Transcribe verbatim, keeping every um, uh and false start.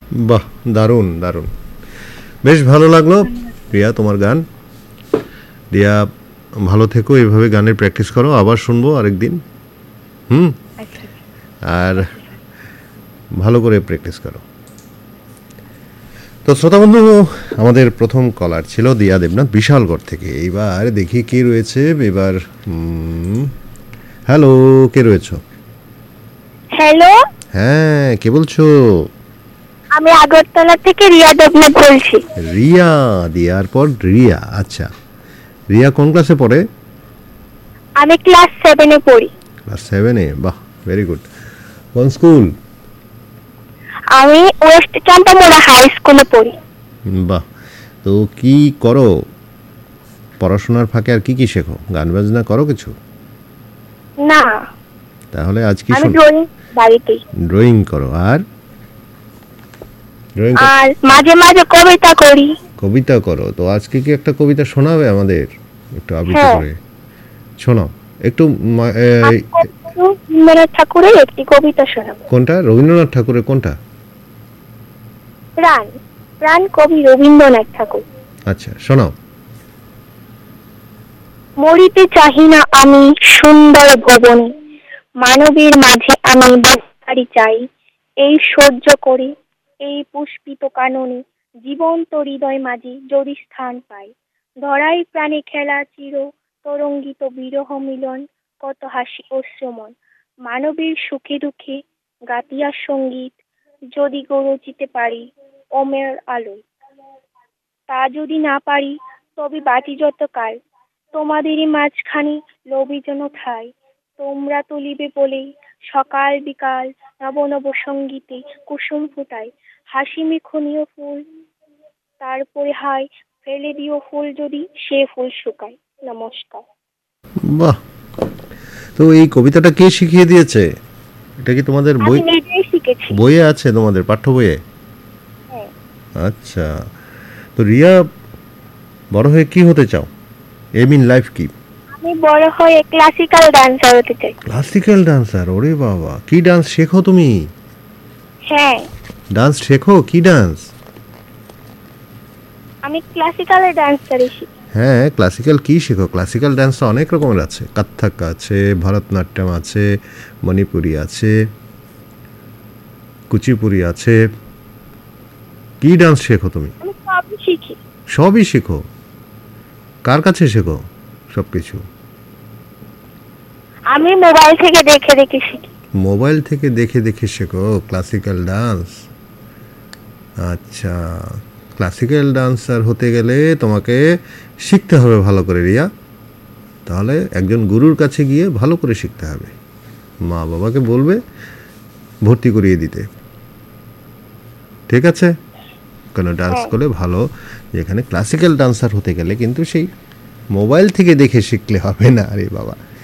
বাহ, দারুণ দারুণ, বেশ ভালো লাগলো রিয়া তোমার গান। রিয়া ভালো থেকো, এইভাবে গানের প্র্যাকটিস করো, আবার শুনবো আরেকদিন। হুম। আচ্ছা আর আচ্ছা স্যার। ভালো করে প্র্যাকটিস করো। তো শ্রোতাবন্ধু, আমাদের প্রথম কলার ছিল দিয়া দেবনাথ বিশালগড় থেকে। এইবার দেখি কে রয়েছে এবার। হ্যালো, কে রয়েছো? হ্যালো, হ্যাঁ, কে বলছো? আমি আগরতলা থেকে রিয়া দেবনাথ বলছি। রিয়া, দিয়ার পর রিয়া। আচ্ছা, রিয়া কোন ক্লাসে পড়ে? আমি ক্লাস সেভেনে পড়ি। ক্লাস সেভেনে, বাহ, ভেরি গুড। কোন স্কুল? আমি ওয়েস্ট চাম্পামোড়া হাই স্কুলে পড়ি। বাহ, তো কি করো পড়াশোনার ফাঁকে? আর কি কি শেখো? গান বাজনা করো কিছু? না, তাহলে আজ কি আমি শুন? ড্রয়িং বাড়িতেই। ড্রয়িং করো। আর ড্রয়িং আর মাঝে মাঝে কবিতা করি। কবিতা করো, তো আজকে কি একটা কবিতা শোনাবে আমাদের একটু আবৃত্তি হ্যাঁ। করে? শোনাও একটু। মা- এ, আমি রবীন্দ্রনাথ ঠাকুরের একটি কবিতা শোনাবো। কোনটা? রবীন্দ্রনাথ ঠাকুরের কোনটা? প্রাণ, প্রাণ কবি রবীন্দ্রনাথ ঠাকুর। আচ্ছা, শোনাও। মরিতে চাহি না আমি সুন্দর ভবনে, মানবের মাঝে আমি বাড়ি চাই। এই সহ্য করে এই পুষ্পিত কাননে, জীবন্ত হৃদয় মাঝে যদি স্থান পাই। ধরাই প্রাণে খেলা চির তরঙ্গিত বিরহ মিলন, কত হাসি ও শ্রমণ। মানবের সুখে দুঃখে গাতিয়া সঙ্গীত, যদি গরজিতে পারি ওমের আলোয়। তা যদি না পারি তবে বাটি যত কাল, তোমাদেরই মাঝখানে লবি যেন ঠাই। তোমরা তুলিবে বলেই সকাল বিকাল নব নব সঙ্গীতে কুসুম ফোটাই। হাসি মেখনীয় ফুল তারপরে হাই ফেলে দিও ফুল যদি সে ফুল শুকায়। নমস্কার। বাহ, তো এই কবিতাটা কে শিখিয়ে দিয়েছে? এটা কি তোমাদের আমি বই নিজেই শিখেছি। বইয়ে আছে, তোমাদের পাঠ্য বইয়ে? হ্যাঁ। আচ্ছা, তো রিয়া বড় হয়ে কি হতে চাও? এম ইন লাইফ কি? আমি বড় হয়ে ক্লাসিক্যাল ডান্সার হতে চাই। Classical dancer? ওরে বাবা, কি ডান্স শেখো তুমি? হ্যাঁ, ডান্স শেখো? কি ডান্স? আমি ক্লাসিক্যাল ডান্সারই শিখি। হ্যাঁ, ক্লাসিক্যাল কি শেখো? ক্লাসিক্যাল ডান্স তো অনেক রকমের আছে, কত্থক আছে, ভরতনাট্যম আছে, মণিপুরি আছে, কুচিপুরি আছে। কি ডান্স শেখো তুমি? আমি সবই শিখি। সবই শেখো? কার কাছে শেখো সব কিছু? আমি মোবাইল থেকে দেখে দেখে শিখি। মোবাইল থেকে দেখে দেখে শেখো ক্লাসিক্যাল ডান্স? আচ্ছা, ক্লাসিক্যাল ডান্সার হতে গেলে তোমাকে শিখতে হবে ভালো করে রিয়া। তাহলে একজন গুরুর কাছে গিয়ে ভালো করে শিখতে হবে। মা বাবাকে বলবে ভর্তি করিয়ে দিতে, ঠিক আছে? কেন ডান্স হ্যাঁ। করলে ভালো। যেখানে ক্লাসিক্যাল ডান্সার হতে গেলে কিন্তু সেই মোবাইল থেকে দেখে শিখলে হবে না রে বাবা।